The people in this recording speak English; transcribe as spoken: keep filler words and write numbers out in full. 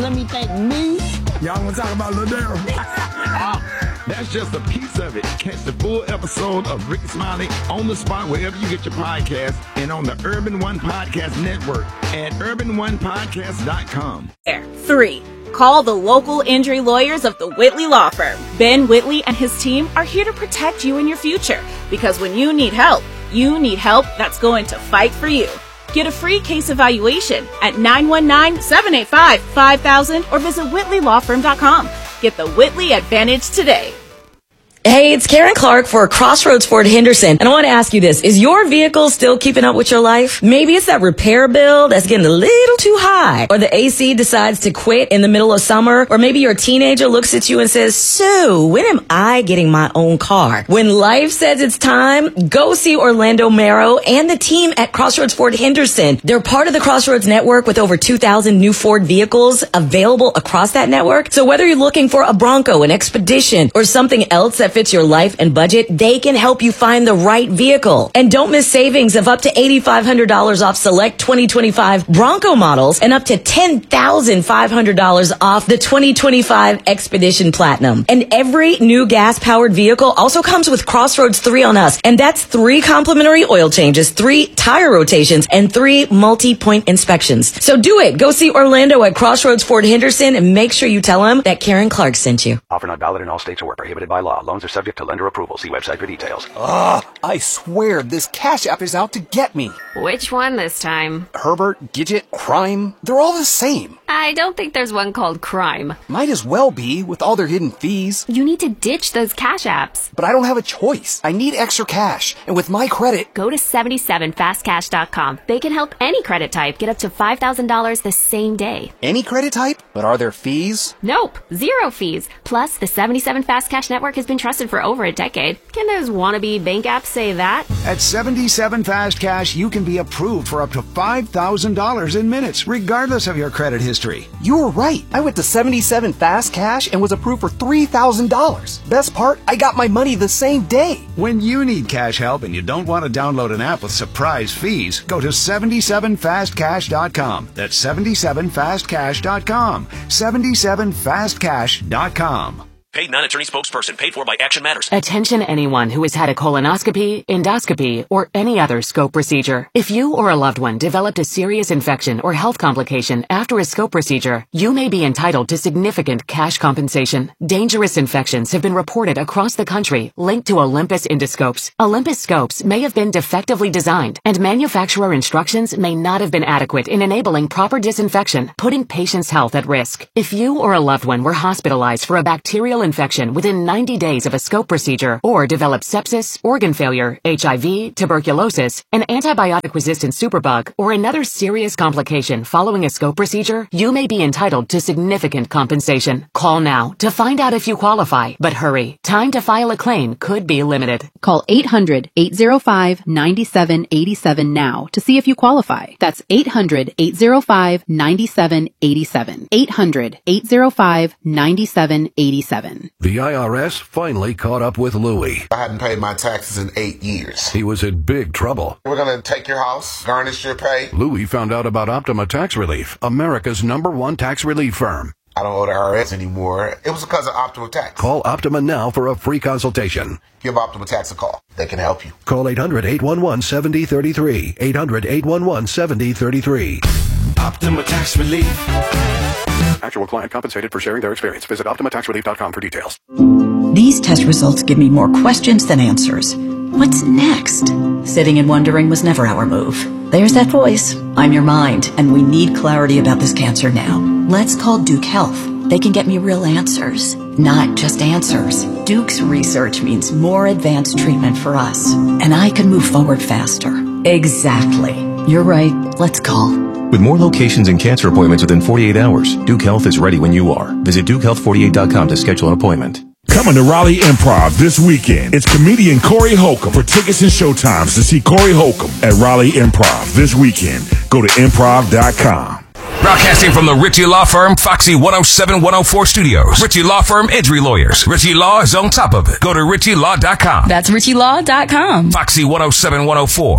Let me thank me. Y'all want to talk about Ladero? That's just a piece of it. Catch the full episode of Rickey Smiley on the spot wherever you get your podcast and on the Urban One Podcast Network at urban one podcast dot com. Three. Call the local injury lawyers of the Whitley Law Firm. Ben Whitley and his team are here to protect you and your future. Because when you need help, you need help that's going to fight for you. Get a free case evaluation at nine one nine, seven eight five, five thousand or visit whitley law firm dot com. Get the Whitley Advantage today. Hey, it's Karen Clark for Crossroads Ford Henderson, and I want to ask you this. Is your vehicle still keeping up with your life? Maybe it's that repair bill that's getting a little too high, or the A C decides to quit in the middle of summer, or maybe your teenager looks at you and says, so, when am I getting my own car? When life says it's time, go see Orlando Marrow and the team at Crossroads Ford Henderson. They're part of the Crossroads network with over two thousand new Ford vehicles available across that network. So whether you're looking for a Bronco, an Expedition, or something else that fits your life and budget, they can help you find the right vehicle. And don't miss savings of up to eight thousand five hundred dollars off select twenty twenty-five Bronco models and up to ten thousand five hundred dollars off the twenty twenty-five Expedition Platinum. And every new gas-powered vehicle also comes with Crossroads three on Us. And that's three complimentary oil changes, three tire rotations, and three multi-point inspections. So do it. Go see Orlando at Crossroads Ford Henderson and make sure you tell them that Karen Clark sent you. Offer not valid in all states or prohibited by law. Loans are subject to lender approval. See website for details. Ugh, I swear this Cash App is out to get me. Which one this time? Herbert, Gidget, Crime, they're all the same. I don't think there's one called Crime. Might as well be, with all their hidden fees. You need to ditch those Cash Apps. But I don't have a choice. I need extra cash. And with my credit... Go to seventy-seven fast cash dot com. They can help any credit type get up to five thousand dollars the same day. Any credit type? But are there fees? Nope. Zero fees. Plus, the seventy-seven Fast Cash Network has been trusted for over a decade. Can those wannabe bank apps say that? At seventy-seven Fast Cash, you can be approved for up to five thousand dollars in minutes, regardless of your credit history. You were right. I went to seventy-seven Fast Cash and was approved for three thousand dollars. Best part, I got my money the same day. When you need cash help and you don't want to download an app with surprise fees, go to seventy-seven fast cash dot com. That's seventy-seven fast cash dot com. seventy-seven fast cash dot com. Paid non-attorney spokesperson paid for by Action Matters. Attention anyone who has had a colonoscopy, endoscopy, or any other scope procedure. If you or a loved one developed a serious infection or health complication after a scope procedure, you may be entitled to significant cash compensation. Dangerous infections have been reported across the country linked to Olympus endoscopes. Olympus scopes may have been defectively designed, and manufacturer instructions may not have been adequate in enabling proper disinfection, putting patients' health at risk. If you or a loved one were hospitalized for a bacterial infection within ninety days of a scope procedure, or developed sepsis, organ failure, H I V, tuberculosis, an antibiotic-resistant superbug, or another serious complication following a scope procedure, you may be entitled to significant compensation. Call now to find out if you qualify, but hurry. Time to file a claim could be limited. Call eight hundred, eight oh five, nine seven eight seven now to see if you qualify. That's eight hundred, eight oh five, nine seven eight seven. eight hundred, eight oh five, nine seven eight seven. The I R S finally caught up with Louie. I hadn't paid my taxes in eight years. He was in big trouble. We're going to take your house, garnish your pay. Louie found out about Optima Tax Relief, America's number one tax relief firm. I don't owe the I R S anymore. It was because of Optima Tax. Call Optima now for a free consultation. Give Optima Tax a call. They can help you. Call eight hundred, eight one one, seven oh three three. eight hundred, eight one one, seven oh three three. Optima Tax Relief. Actual client compensated for sharing their experience. Visit optima tax relief dot com for details. These test results give me more questions than answers. What's next? Sitting and wondering was never our move. There's that voice. I'm your mind, and we need clarity about this cancer now. Let's call Duke Health. They can get me real answers, not just answers. Duke's research means more advanced treatment for us, and I can move forward faster. Exactly. You're right. Let's call. With more locations and cancer appointments within forty-eight hours, Duke Health is ready when you are. Visit duke health forty-eight dot com to schedule an appointment. Coming to Raleigh Improv this weekend, it's comedian Corey Holcomb. For tickets and showtimes to see Corey Holcomb at Raleigh Improv this weekend, go to improv dot com. Broadcasting from the Ritchie Law Firm, Foxy one oh seven, one oh four Studios. Ritchie Law Firm Injury Lawyers. Ritchie Law is on top of it. Go to ritchie law dot com. That's ritchie law dot com. Foxy one oh seven, one oh four.